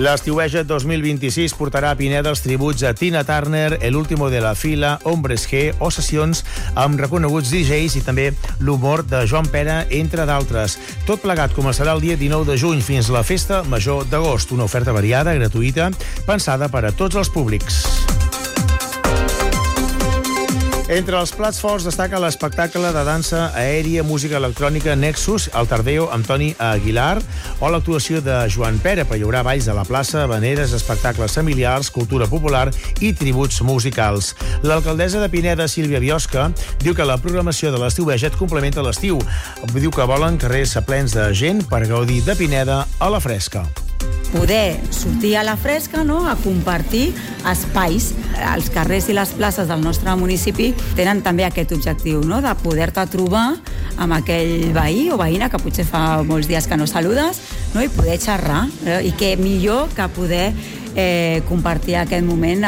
L'estiueja 2026 portarà a Pineda els tributs a Tina Turner, El último de la fila, Hombres G o sessions amb reconeguts DJs i també l'humor de Joan Pera, entre d'altres. Tot plegat començarà el dia 19 de juny fins a la Festa Major d'agost, una oferta variada, gratuïta, pensada per a tots els públics. Entre els plats forts destaca l'espectacle de dansa aèria, música electrònica Nexus, al Tardeo amb Toni Aguilar, o l'actuació de Joan Pera, per hi haurà balls a la plaça, habaneres, espectacles familiars, cultura popular i tributs musicals. L'alcaldessa de Pineda, Sílvia Biosca, diu que la programació de l'estiueja complementa l'estiu. Diu que volen carrers plens de gent per gaudir de Pineda a la fresca. Poder sortir a la fresca, no?, a compartir espais. Els carrers i les places del nostre municipi tenen també aquest objectiu, no?, de poder-te trobar amb aquell veí o veïna que potser fa molts dies que no saludes, no?, i poder xerrar. I què millor que poder compartir aquest moment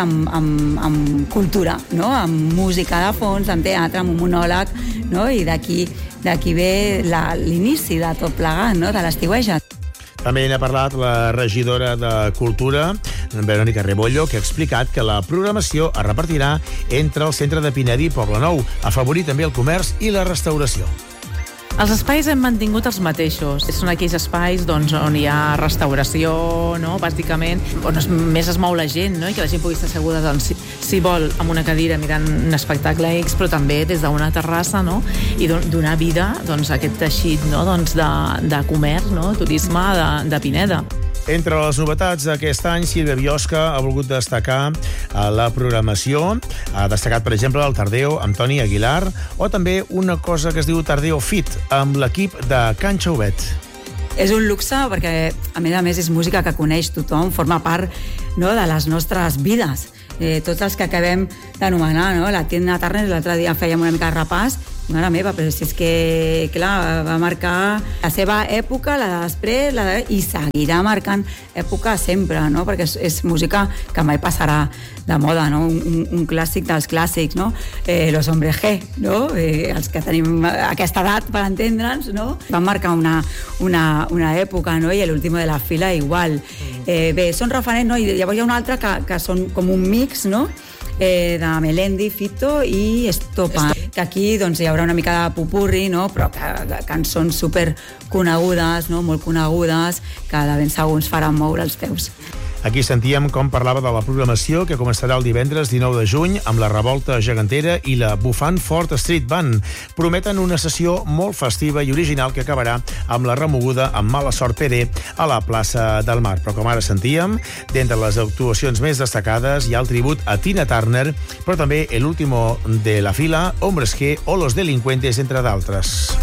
amb cultura, no?, amb música de fons, amb teatre, amb un monòleg, no?, i d'aquí ve l'inici de tot plegat, no?, de l'estiueja. També n'ha parlat la regidora de Cultura, Verònica Rebollo, que ha explicat que la programació es repartirà entre el centre de Pineda i Poblenou, afavorir també el comerç i la restauració. Els espais hem mantingut els mateixos. Són aquells espais on hi ha restauració, no?, bàsicament, on més es mou la gent, no?, i que la gent pugui estar asseguda, si vol, amb una cadira mirant un espectacle X, però també des d'una terrassa, no?, i donar vida a aquest teixit, no?, de comerç, no?, turisme de Pineda. Entre les novetats d'aquest any, Sílvia Biosca ha volgut destacar la programació. Ha destacat, per exemple, el Tardeo amb Toni Aguilar, o també una cosa que es diu Tardeo Fit, amb l'equip de Can Chauvet. És un luxe perquè, a més, és música que coneix tothom, forma part, no?, de les nostres vides. Tots els que acabem d'anomenar, no?, la Tina Turner, l'altre dia fèiem una mica de repàs, mare meva, però si és que, clar, va marcar la seva època, la de després, i seguirà marcant època sempre, no?, perquè és música que mai passarà de moda, no?, un clàssic dels clàssics, no?, Los Hombres G, no?, els que tenim aquesta edat per entendre'ns, no?, van marcar una època, no?, i l'último de la fila igual. Bé, són referents, no?, i llavors hi ha un altre que són com un mix, no?, de Melendi, Fito i Estopa, que aquí doncs, hi haurà una mica de popurri, no?, però que cançons super conegudes, no?, molt conegudes, que de ben segur ens faran moure els peus. Aquí sentíem com parlava de la programació que començarà el divendres 19 de juny amb la Revolta Gegantera i la Bufant Fort Street Band. Prometen una sessió molt festiva i original que acabarà amb la remoguda amb Mala Sort PD a la plaça del Mar. Però com ara sentíem, d'entre les actuacions més destacades hi ha el tribut a Tina Turner, però també El último de la fila, Hombres G o Los delincuentes, entre d'altres.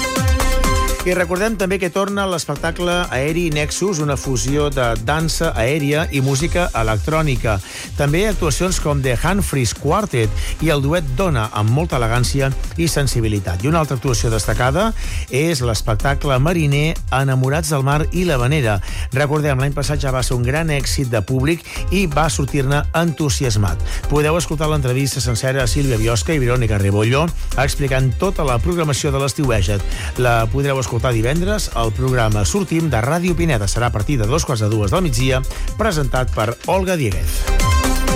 I recordem també que torna l'espectacle aeri Nexus, una fusió de dansa aèria i música electrònica. També actuacions com The Humphreys Quartet i el duet Dona, amb molta elegància i sensibilitat. I una altra actuació destacada és l'espectacle mariner Enamorats del mar i l'Havanera. Recordem, l'any passat ja va ser un gran èxit de públic i va sortir-ne entusiasmat. Podeu escoltar l'entrevista sencera a Sílvia Biosca i Verònica Rebollo explicant tota la programació de l'estiueja. La podreu escoltar divendres al programa Sortim de Ràdio Pineda. Serà a partir de 2:45 del migdia, presentat per Olga Dieguez.